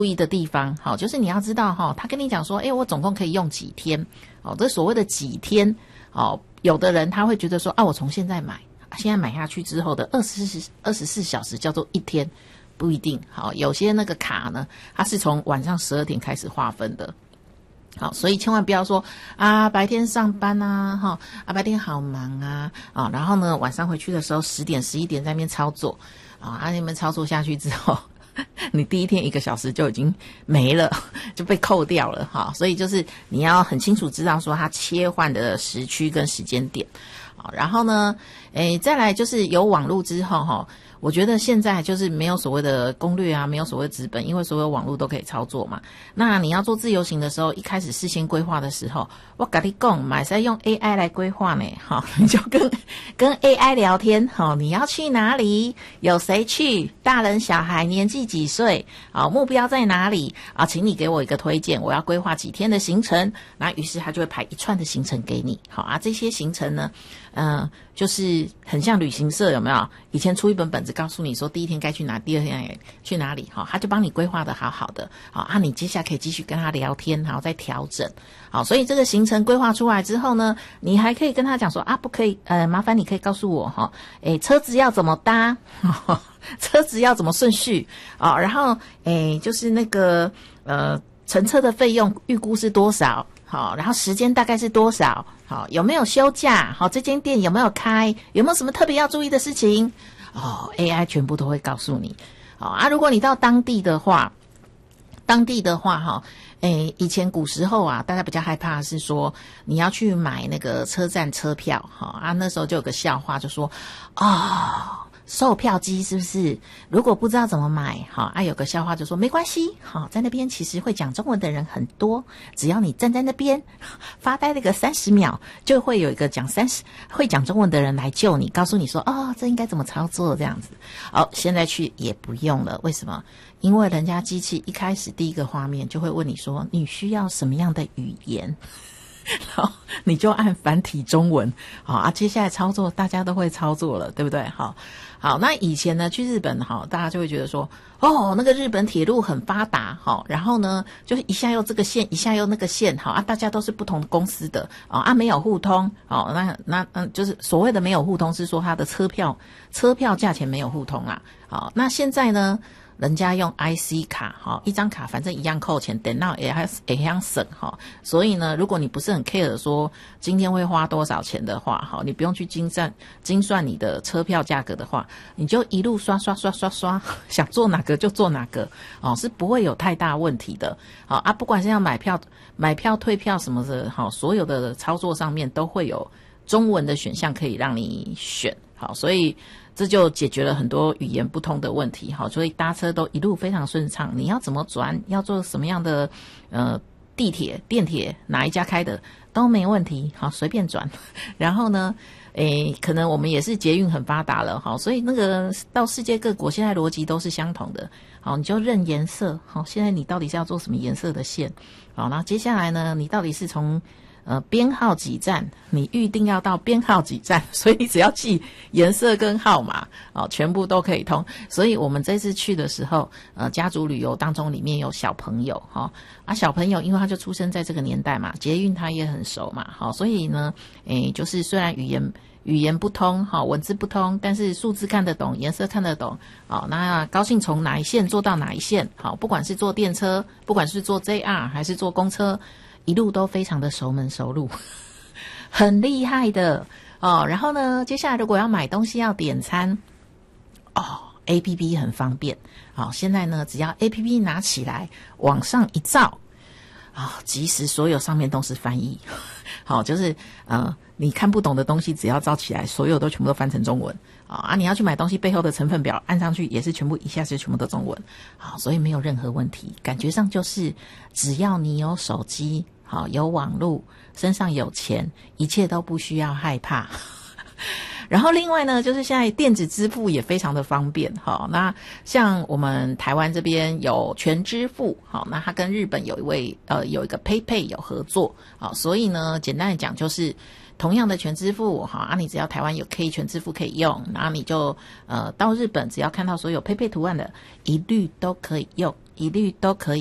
注意的地方，好，就是你要知道哈，他跟你讲说，我总共可以用几天，哦，这所谓的几天，哦，有的人他会觉得说，我从现在买下去之后的24小时叫做一天，不一定，好，有些那个卡呢，它是从晚上12点开始划分的。好，所以千万不要说白天上班白天好忙然后呢晚上回去的时候10点11点在那边操作你们操作下去之后你第一天1个小时就已经没了，就被扣掉了所以就是你要很清楚知道说它切换的时区跟时间点。然后呢再来就是有网络之后我觉得现在就是没有所谓的攻略没有所谓纸本，因为所有网络都可以操作嘛。那你要做自由行的时候，一开始事先规划的时候，我跟你讲，买是用 AI 来规划呢，你就跟 AI 聊天，你要去哪里，有谁去，大人小孩年纪几岁，目标在哪里请你给我一个推荐，我要规划几天的行程，那于是他就会排一串的行程给你。这些行程呢就是很像旅行社，有没有？以前出一本本子告诉你说第一天该去哪，第二天去哪里，他就帮你规划的好好的，你接下来可以继续跟他聊天，然后再调整。所以这个行程规划出来之后呢，你还可以跟他讲说不可以，麻烦你可以告诉我车子要怎么搭，车子要怎么顺序然后就是那个乘车的费用预估是多少，然后时间大概是多少，有没有休假，这间店有没有开，有没有什么特别要注意的事情AI 全部都会告诉你。如果你到当地的话以前古时候大家比较害怕的是说你要去买那个车站车票那时候就有个笑话，就说售票机是不是？如果不知道怎么买有个笑话就说没关系在那边其实会讲中文的人很多，只要你站在那边发呆那个30秒，就会有一个会讲中文的人来救你，告诉你说这应该怎么操作这样子。现在去也不用了，为什么？因为人家机器一开始第一个画面就会问你说你需要什么样的语言，然后你就按繁体中文接下来操作大家都会操作了，对不对？好，那以前呢去日本大家就会觉得说那个日本铁路很发达然后呢就是一下又这个线一下又那个线大家都是不同公司的没有互通那就是所谓的没有互通是说它的车票价钱没有互通那现在呢人家用 IC 卡一张卡反正一样扣钱，电脑也样省所以呢如果你不是很 care 说今天会花多少钱的话你不用去精算你的车票价格的话，你就一路刷想做哪个就做哪个是不会有太大问题的不管是要买票退票什么的所有的操作上面都会有中文的选项可以让你选所以这就解决了很多语言不通的问题所以搭车都一路非常顺畅，你要怎么转，要做什么样的地铁电铁哪一家开的都没问题随便转。然后呢可能我们也是捷运很发达了所以那个到世界各国现在逻辑都是相同的你就认颜色现在你到底是要做什么颜色的线然后接下来呢你到底是从编号几站，你预定要到编号几站，所以你只要记颜色跟号码全部都可以通。所以我们这次去的时候家族旅游当中里面有小朋友小朋友因为他就出生在这个年代嘛，捷运他也很熟嘛所以呢就是虽然语言不通文字不通，但是数字看得懂，颜色看得懂那高兴从哪一线坐到哪一线不管是坐电车，不管是坐 JR 还是坐公车，一路都非常的熟门熟路很厉害的然后呢接下来如果要买东西要点餐APP 很方便现在呢只要 APP 拿起来往上一照即使所有上面都是翻译就是你看不懂的东西只要照起来所有都全部都翻成中文你要去买东西背后的成分表按上去也是全部一下子全部都中文所以没有任何问题，感觉上就是只要你有手机有网络，身上有钱，一切都不需要害怕然后另外呢就是现在电子支付也非常的方便那像我们台湾这边有全支付那它跟日本有一个 PayPay 有合作所以呢简单的讲就是同样的全支付你只要台湾有可以全支付可以用，然后你就到日本只要看到所有PayPay图案的，一律都可以用，一律都可以